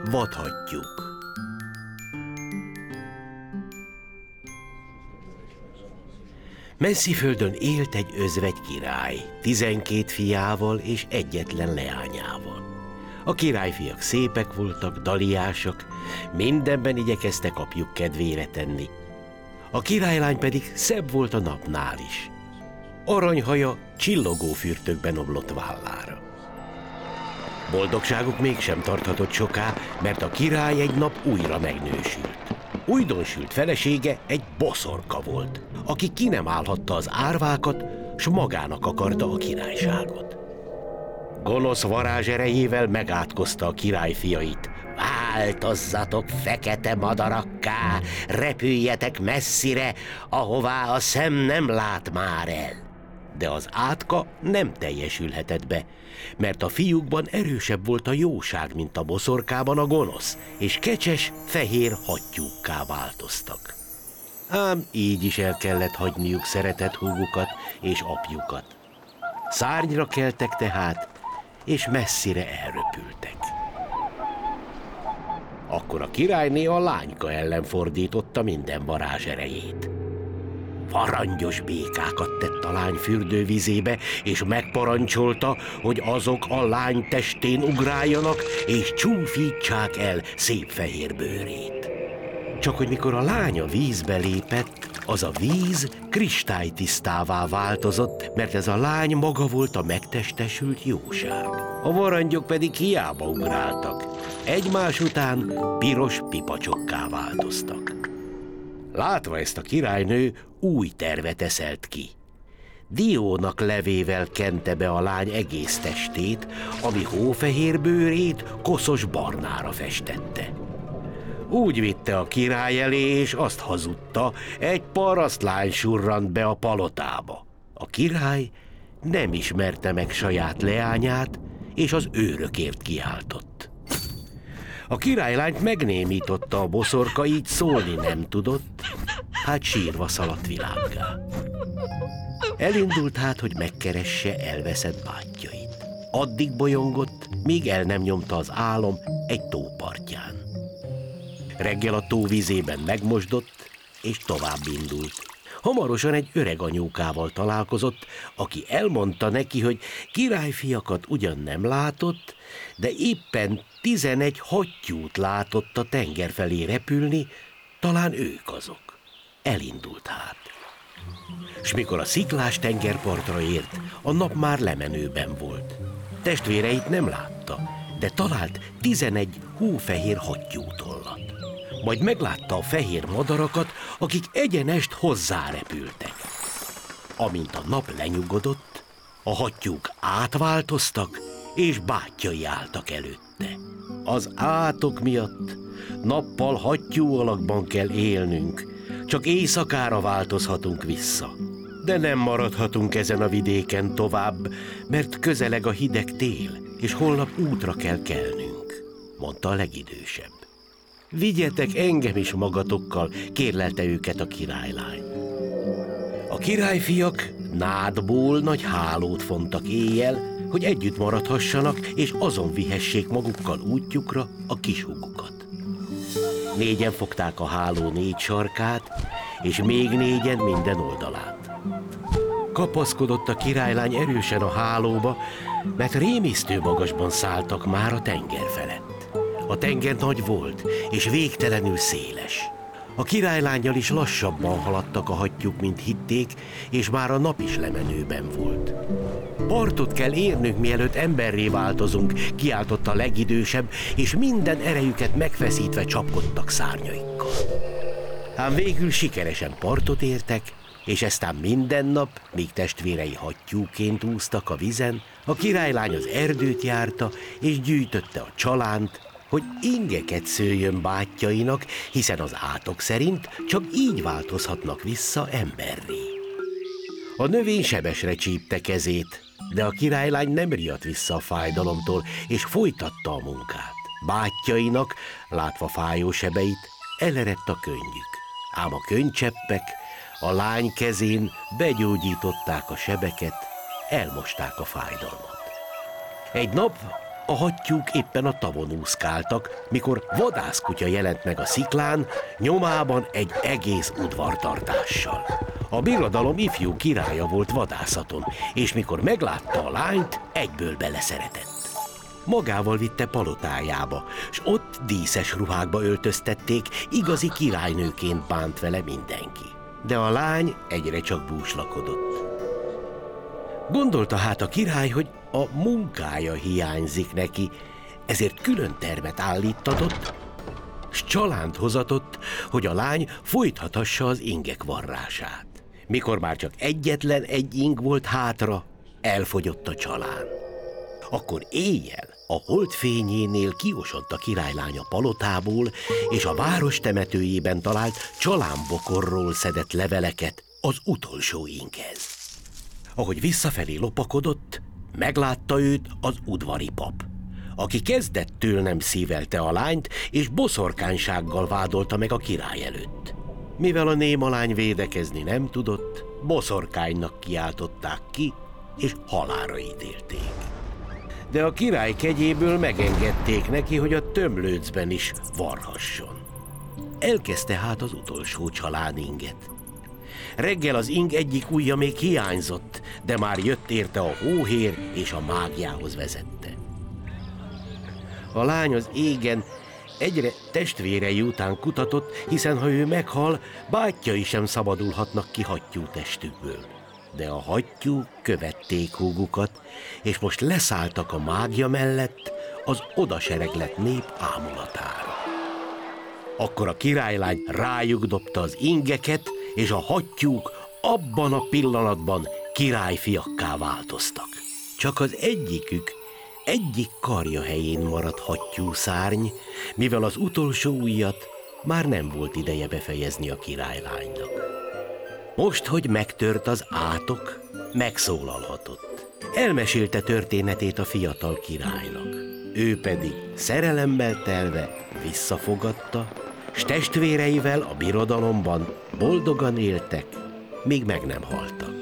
vadhattyúk. Messzi-földön élt egy özvegy király, 12 fiával és egyetlen leányával. A királyfiak szépek voltak, daliásak, mindenben igyekeztek apjuk kedvére tenni. A királylány pedig szebb volt a napnál is. Aranyhaja csillogó fürtökben omlott vállára. Boldogságuk mégsem tarthatott soká, mert a király egy nap újra megnősült. Újdonsült felesége egy boszorka volt, aki ki nem állhatta az árvákat, s magának akarta a királyságot. Gonosz varázs erejével megátkozta a király fiait. Változzatok fekete madarakká, repüljetek messzire, ahová a szem nem lát már el. De az átka nem teljesülhetett be, mert a fiúkban erősebb volt a jóság, mint a boszorkában a gonosz, és kecses, fehér hattyúkká változtak. Ám így is el kellett hagyniuk szeretett húgukat és apjukat. Szárnyra keltek tehát, és messzire elröpültek. Akkor a királyné a lányka ellen fordította minden varázs erejét. Varangyos békákat tett a lány fürdővizébe, és megparancsolta, hogy azok a lány testén ugráljanak, és csúfítsák el szép fehér bőrét. Csak hogy mikor a lány a vízbe lépett, az a víz kristálytisztává változott, mert ez a lány maga volt a megtestesült jóság. A varangyok pedig hiába ugráltak. Egymás után piros pipacsokká változtak. Látva ezt, a királynő új tervet eszelt ki. Diónak levével kente be a lány egész testét, ami hófehér bőrét koszos barnára festette. Úgy vitte a király elé, és azt hazudta, egy parasztlány surrant be a palotába. A király nem ismerte meg saját leányát, és az őrökért kiáltott. A királylányt megnémította a boszorka, így szólni nem tudott, hát sírva szaladt világgá. Elindult hát, hogy megkeresse elveszett bátyjait. Addig bolyongott, míg el nem nyomta az álom egy tó partján. Reggel a tó vizében megmosdott, és tovább indult. Hamarosan egy öreg anyókával találkozott, aki elmondta neki, hogy királyfiakat ugyan nem látott, de éppen 11 hattyút látott a tenger felé repülni, talán ők azok. Elindult hát. S mikor a sziklás tengerpartra ért, a nap már lemenőben volt. Testvéreit nem látta, de talált 11 hófehér hattyútollat. Majd meglátta a fehér madarakat, akik egyenest hozzárepültek. Amint a nap lenyugodott, a hattyúk átváltoztak, és bátyjai álltak előtte. Az átok miatt nappal hattyú alakban kell élnünk, csak éjszakára változhatunk vissza. De nem maradhatunk ezen a vidéken tovább, mert közeleg a hideg tél, és holnap útra kell kelnünk, mondta a legidősebb. Vigyetek engem is magatokkal, kérlelte őket a királylány. A királyfiak nádból nagy hálót fontak éjjel, hogy együtt maradhassanak, és azon vihessék magukkal útjukra a kishúgukat. 4-en fogták a háló 4 sarkát, és még 4-en minden oldalát. Kapaszkodott a királylány erősen a hálóba, mert rémisztő magasban szálltak már a tenger felett. A tenger nagy volt, és végtelenül széles. A királylánnyal is lassabban haladtak a hattyúk, mint hitték, és már a nap is lemenőben volt. Partot kell érnünk, mielőtt emberré változunk, kiáltotta a legidősebb, és minden erejüket megfeszítve csapkodtak szárnyaikkal. Ám végül sikeresen partot értek, és eztán minden nap, míg testvérei hattyúként úsztak a vizen, a királylány az erdőt járta, és gyűjtötte a csalánt, hogy ingeket szőjön bátyjainak, hiszen az átok szerint csak így változhatnak vissza emberré. A növény sebesre csípte kezét, de a királylány nem riadt vissza a fájdalomtól, és folytatta a munkát. Bátyjainak, látva fájó sebeit, elerett a könnyük. Ám a könnycseppek a lány kezén begyógyították a sebeket, elmosták a fájdalmat. Egy nap a hattyúk éppen a tavon úszkáltak, mikor vadászkutya jelent meg a sziklán, nyomában egy egész udvartartással. A birodalom ifjú királya volt vadászaton, és mikor meglátta a lányt, egyből beleszeretett. Magával vitte palotájába, s ott díszes ruhákba öltöztették, igazi királynőként bánt vele mindenki. De a lány egyre csak búslakodott. Gondolta hát a király, hogy a munkája hiányzik neki, ezért külön termet állíttatott, s csalánt hozatott, hogy a lány folytathassa az ingek varrását. Mikor már csak egyetlen egy ing volt hátra, elfogyott a csalán. Akkor éjjel a holdfényénél kiosont a királylány a palotából, és a város temetőjében talált csalánbokorról szedett leveleket az utolsó inghez. Ahogy visszafelé lopakodott, meglátta őt az udvari pap, aki kezdettől nem szívelte a lányt, és boszorkánysággal vádolta meg a király előtt. Mivel a néma lány védekezni nem tudott, boszorkánynak kiáltották ki, és halálra ítélték. De a király kegyéből megengedték neki, hogy a tömlőcben is varhasson. Elkezdte hát az utolsó csaláninget. Reggel az ing egyik ujja még hiányzott, de már jött érte a hóhér, és a mágiához vezette. A lány az égen egyre testvérei után kutatott, hiszen ha ő meghal, bátyjai sem szabadulhatnak ki hattyú testükből. De a hattyúk követték húgukat, és most leszálltak a mágia mellett az odasereglett nép ámulatára. Akkor a királylány rájuk dobta az ingeket, és a hattyúk abban a pillanatban királyfiakká változtak. Csak az egyik karja helyén maradt hattyúszárny, mivel az utolsó ujjat már nem volt ideje befejezni a királylánynak. Most, hogy megtört az átok, megszólalhatott. Elmesélte történetét a fiatal királynak. Ő pedig szerelemmel telve visszafogadta, s testvéreivel a birodalomban boldogan éltek, míg meg nem haltak.